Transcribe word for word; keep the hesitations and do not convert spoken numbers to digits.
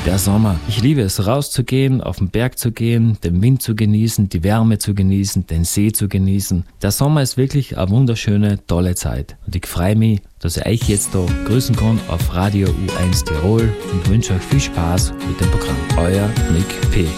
Der Sommer. Ich liebe es, rauszugehen, auf den Berg zu gehen, den Wind zu genießen, die Wärme zu genießen, den See zu genießen. Der Sommer ist wirklich eine wunderschöne, tolle Zeit. Und ich freue mich, dass ich euch jetzt da grüßen kann auf Radio U eins Tirol und wünsche euch viel Spaß mit dem Programm. Euer Nick P.